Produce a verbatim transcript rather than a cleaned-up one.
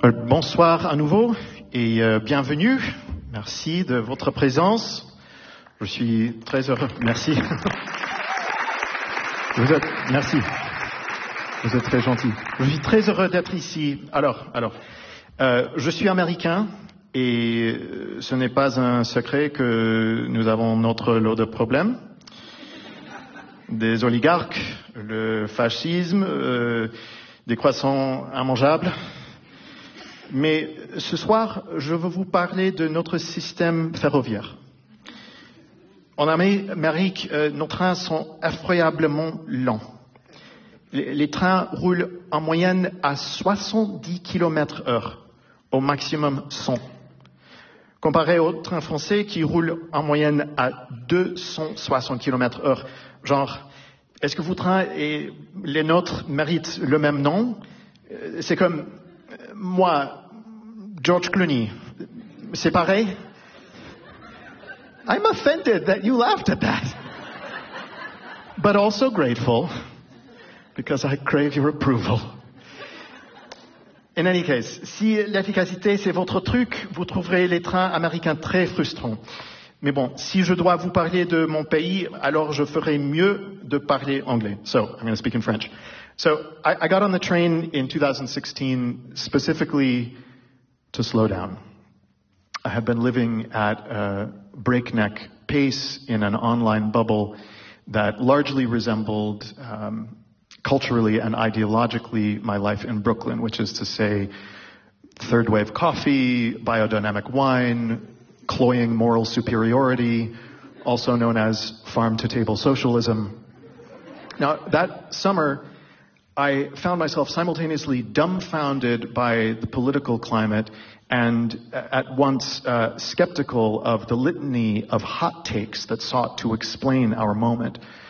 Euh, bonsoir à nouveau et euh, bienvenue. Merci de votre présence. Je suis très heureux. Merci. Vous êtes, merci. Vous êtes très gentil. Je suis très heureux d'être ici. Alors, alors, euh, je suis américain et ce n'est pas un secret que nous avons notre lot de problèmes. Des oligarques, le fascisme, euh, des croissants immangeables. Mais ce soir, je veux vous parler de notre système ferroviaire. En Amérique, euh, nos trains sont effroyablement lents. Les, les trains roulent en moyenne à soixante-dix kilomètres heure, au maximum cent. Comparé aux trains français qui roulent en moyenne à deux cent soixante kilomètres heure. Genre, est-ce que vos trains et les nôtres méritent le même nom? C'est comme moi, George Clooney. C'est pareil? I'm offended that you laughed at that. But also grateful, because I crave your approval. In any case, si l'efficacité c'est votre truc, vous trouverez les trains américains très frustrants. Mais bon, si je dois vous parler de mon pays, alors je ferai mieux de parler anglais. So, I'm going to speak in French. So, I, I got on the train in two thousand sixteen specifically to slow down. I have been living at a breakneck pace in an online bubble that largely resembled um, culturally and ideologically my life in Brooklyn, which is to say third wave coffee, biodynamic wine, cloying moral superiority, also known as farm-to-table socialism. Now, that summer, I found myself simultaneously dumbfounded by the political climate and at once uh, skeptical of the litany of hot takes that sought to explain our moment.